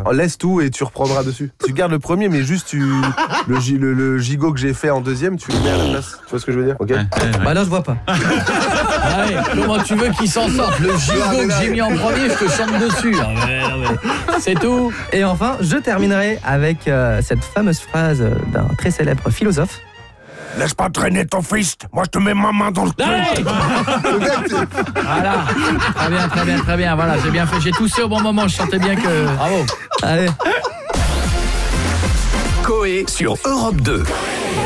laisse tout et tu reprendras dessus. Tu gardes le premier, mais juste le gigot que j'ai fait en deuxième, tu le mets à la place. Tu vois ce que je veux dire? Ok. Bah là, je vois pas. Allez, comment tu veux qu'il s'en sorte? Le gigot que j'ai mis en premier, je te chante dessus. C'est tout. Et enfin, je terminerai avec cette fameuse phrase d'un très célèbre philosophe. Laisse pas traîner ton fist, moi je te mets ma main dans le cul. Voilà. Très bien. Voilà, j'ai bien fait. J'ai toussé au bon moment, je sentais bien que... Bravo. Allez. Coé sur Europe 2.